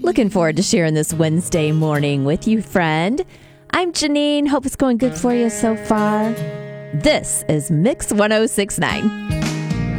Looking forward to sharing this Wednesday morning with you, friend. I'm Janine. Hope it's going good for you so far. This is Mix 1069.